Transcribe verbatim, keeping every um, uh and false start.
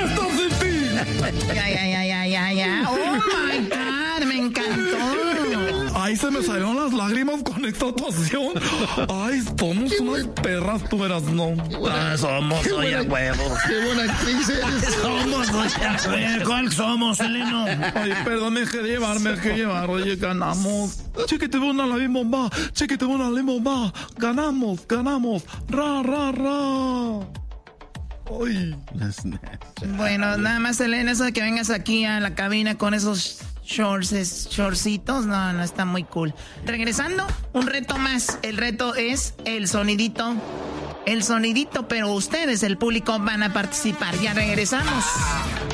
estar sin ti. Ya, ya, ya, ya, ya, ya. Oh my God, me encantó. Ay, se me salieron las lágrimas con esta actuación. Ay, somos unas perras, tú verás, no. Ah, somos, oye, huevos. Qué buena actriz eres. Somos, oye, ¿cuál somos, Seleno? Ay, perdón, me dejé llevar, me dejé llevar. Oye, ganamos. Chiquete una la bomba. Chiquete una la bomba. Ganamos, ganamos. Ra, ra, ra. Ay. Bueno, nada más, Selena, eso de que vengas aquí a la cabina con esos shorts, es- shortcitos, no, no está muy cool. Regresando, un reto más. El reto es el sonidito. El sonidito, pero ustedes, el público, van a participar. Ya regresamos.